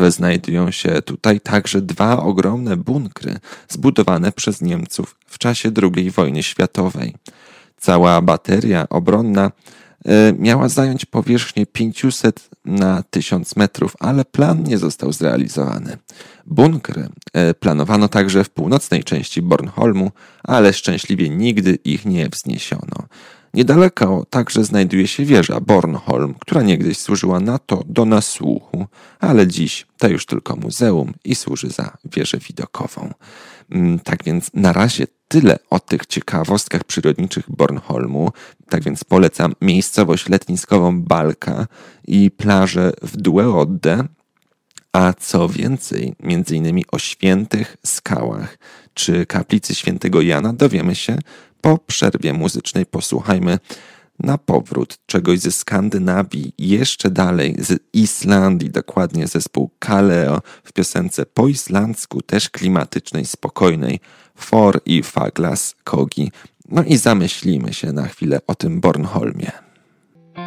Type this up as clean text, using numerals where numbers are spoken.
ale znajdują się tutaj także 2 ogromne bunkry zbudowane przez Niemców w czasie II wojny światowej. Cała bateria obronna miała zająć powierzchnię 500 na 1000 metrów, ale plan nie został zrealizowany. Bunkry planowano także w północnej części Bornholmu, ale szczęśliwie nigdy ich nie wzniesiono. Niedaleko także znajduje się wieża Bornholm, która niegdyś służyła NATO do nasłuchu, ale dziś to już tylko muzeum i służy za wieżę widokową. Tak więc na razie tyle o tych ciekawostkach przyrodniczych Bornholmu. Tak więc polecam miejscowość letniskową Balka i plażę w Dueodde, a co więcej, między innymi o świętych skałach czy kaplicy świętego Jana dowiemy się po przerwie muzycznej. Posłuchajmy na powrót czegoś ze Skandynawii, jeszcze dalej z Islandii, dokładnie zespół Kaleo w piosence po islandzku, też klimatycznej, spokojnej, For i Faglas Kogi. No i zamyślimy się na chwilę o tym Bornholmie.